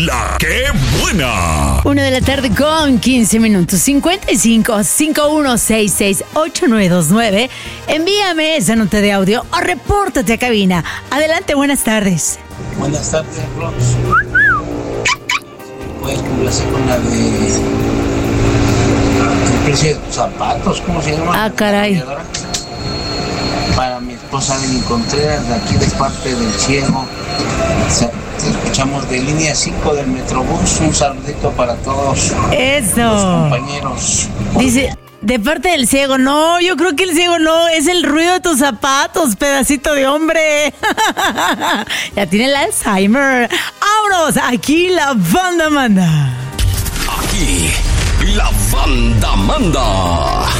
La que buena. 1:15 p.m. 55 5166 8929. Envíame esa nota de audio o repórtate a cabina. Adelante, buenas tardes. Buenas tardes, Rox. Puedes complacer con la de el precio de tus zapatos, ¿cómo se llama? Ah, caray. Para mi esposa Evelyn Contreras, de aquí de parte del Ciego. Te escuchamos de línea 5 del Metrobús. Un saludito para todos Eso. los compañeros. Dice, de parte del Ciego. No, yo creo que el Ciego no. Es el ruido de tus zapatos, pedacito de hombre. Ya tiene el Alzheimer. ¡Vámonos! Aquí la banda manda. Aquí la banda manda.